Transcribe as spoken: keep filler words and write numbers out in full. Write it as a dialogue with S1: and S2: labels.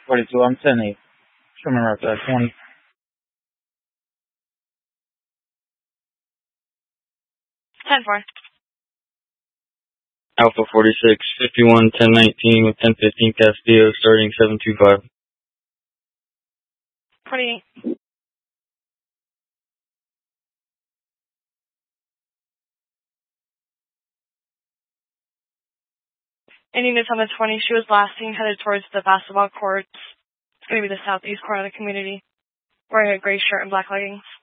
S1: forty-two, I'm ten eight. Sherman Rock, uh, twenty.
S2: ten four.
S3: Alpha forty-six, fifty-one, ten nineteen with ten fifteen Castillo, starting seven two five.
S2: twenty-eight. And units on the twenty, she was last seen headed towards the basketball courts. It's going to be the southeast corner of the community, wearing a gray shirt and black leggings.